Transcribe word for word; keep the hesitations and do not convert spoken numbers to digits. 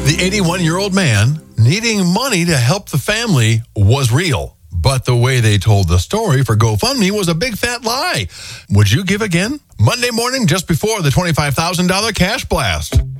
The eighty-one-year-old man needing money to help the family was real, but the way they told the story for GoFundMe was a big fat lie. Would you give again? Monday morning, just before the twenty-five thousand dollars cash blast.